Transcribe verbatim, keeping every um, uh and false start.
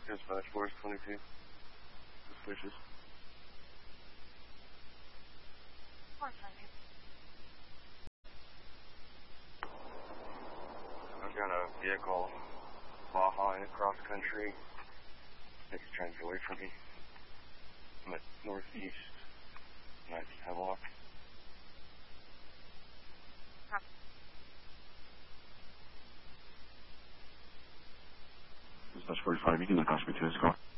Dispatch Force twenty-two. Suspicious. I've got a vehicle Baja across country. It's trying to get away from me. I'm at northeast ninth Hemlock. Dispatch forty-five, you can look off me to his car.